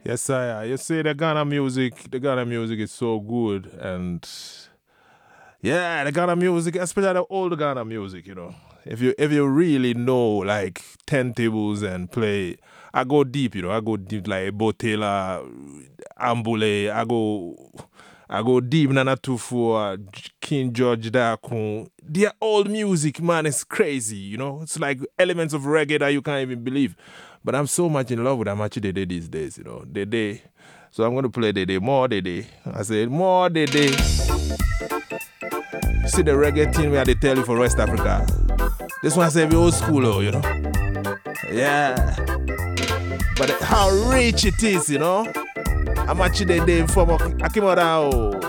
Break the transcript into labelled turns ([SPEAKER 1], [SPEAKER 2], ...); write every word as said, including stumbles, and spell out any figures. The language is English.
[SPEAKER 1] Yes, sir. You see, the Ghana music, the Ghana music is so good, and yeah, the Ghana music, especially the old Ghana music, you know. If you if you really know like ten tables and play, I go deep, you know. I go deep like Botela, Ambule. I go I go deep Nana Tufu, King George Dakun. Their old music, man, is crazy, you know. It's like elements of reggae that you can't even believe. But I'm so much in love with Amachi Dede these days, you know. Dede. So I'm gonna play Dede, more Dede. I said more Dede. See the reggae thing where they tell you for West Africa. This one say old school, oh, you know. Yeah. But how rich it is, you know. Amachi Dede from Akimora.